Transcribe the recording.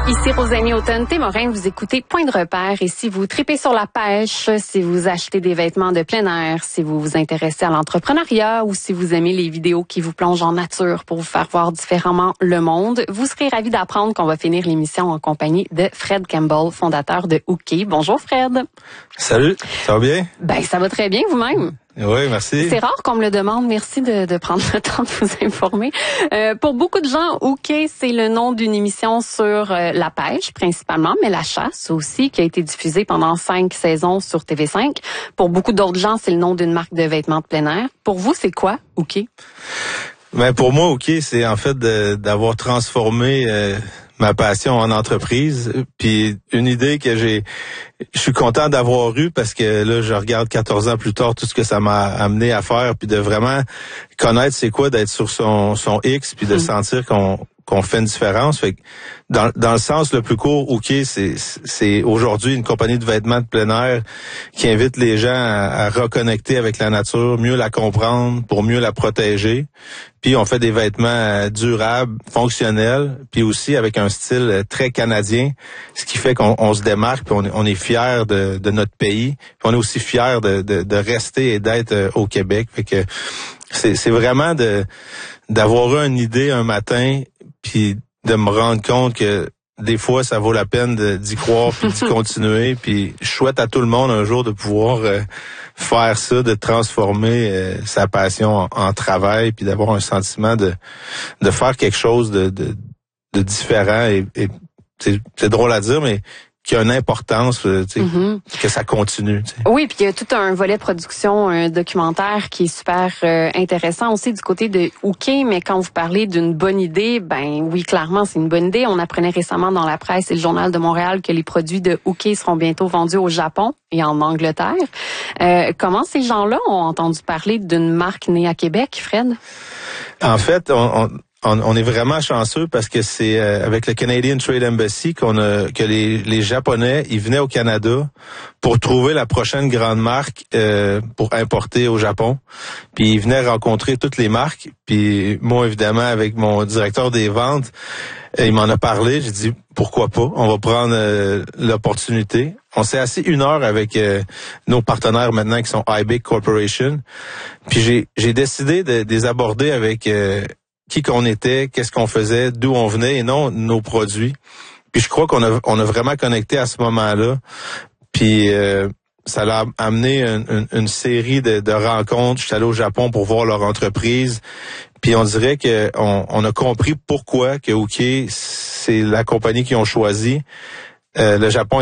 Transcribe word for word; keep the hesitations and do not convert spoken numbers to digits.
Ici Rosalie Automne-Témorin, vous écoutez Point de repère et si vous tripez sur la pêche, si vous achetez des vêtements de plein air, si vous vous intéressez à l'entrepreneuriat ou si vous aimez les vidéos qui vous plongent en nature pour vous faire voir différemment le monde, vous serez ravis d'apprendre qu'on va finir l'émission en compagnie de Fred Campbell, fondateur de Hooké. Bonjour Fred. Salut, ça va bien? Ben ça va très bien vous-même. Oui, merci. C'est rare qu'on me le demande. Merci de, de prendre le temps de vous informer. Euh, pour beaucoup de gens, Hooké, c'est le nom d'une émission sur euh, la pêche principalement, mais la chasse aussi, qui a été diffusée pendant cinq saisons sur T V cinq. Pour beaucoup d'autres gens, c'est le nom d'une marque de vêtements de plein air. Pour vous, c'est quoi, Hooké? Ben pour moi, Hooké, c'est en fait de, d'avoir transformé euh, ma passion en entreprise. Puis une idée que j'ai, je suis content d'avoir eue parce que là, je regarde quatorze ans plus tard tout ce que ça m'a amené à faire, puis de vraiment connaître c'est quoi d'être sur son son X, puis de mmh. sentir qu'on qu'on fait une différence. Fait que dans dans le sens le plus court, Hooké, c'est c'est aujourd'hui une compagnie de vêtements de plein air qui invite les gens à, à reconnecter avec la nature, mieux la comprendre pour mieux la protéger. Puis on fait des vêtements durables, fonctionnels, puis aussi avec un style très canadien, ce qui fait qu'on on se démarque, puis on est, on est fiers de, de notre pays, puis on est aussi fiers de, de, de rester et d'être au Québec. Fait que c'est, c'est vraiment de d'avoir eu une idée un matin, puis de me rendre compte que des fois, ça vaut la peine de, d'y croire puis d'y continuer. Puis je souhaite à tout le monde un jour de pouvoir euh, faire ça, de transformer euh, sa passion en, en travail, puis d'avoir un sentiment de de faire quelque chose de de, de différent. Et, et c'est, c'est drôle à dire, mais qui a une importance, tu sais, mm-hmm. que ça continue. Tu sais. Oui, puis il y a tout un volet de production, un documentaire qui est super euh, intéressant aussi du côté de Hooké, mais quand vous parlez d'une bonne idée, ben oui, clairement, c'est une bonne idée. On apprenait récemment dans la presse et le Journal de Montréal que les produits de Hooké seront bientôt vendus au Japon et en Angleterre. Euh, comment ces gens-là ont entendu parler d'une marque née à Québec, Fred? En fait, on... on... On est vraiment chanceux parce que c'est euh, avec le Canadian Trade Embassy qu'on a que les, les Japonais ils venaient au Canada pour trouver la prochaine grande marque euh, pour importer au Japon. Puis ils venaient rencontrer toutes les marques. Puis moi évidemment avec mon directeur des ventes, il m'en a parlé. J'ai dit pourquoi pas, on va prendre euh, l'opportunité. On s'est assis une heure avec euh, nos partenaires maintenant qui sont iBig Corporation. Puis j'ai j'ai décidé de, de les aborder avec euh, qui qu'on était, qu'est-ce qu'on faisait, d'où on venait et non nos produits. Puis je crois qu'on a on a vraiment connecté à ce moment-là. Puis euh, ça l'a amené une, une, une série de, de rencontres. Je suis allé au Japon pour voir leur entreprise. Puis on dirait que on, on a compris pourquoi que Hooké, c'est la compagnie qu'ils ont choisi. Euh, le Japon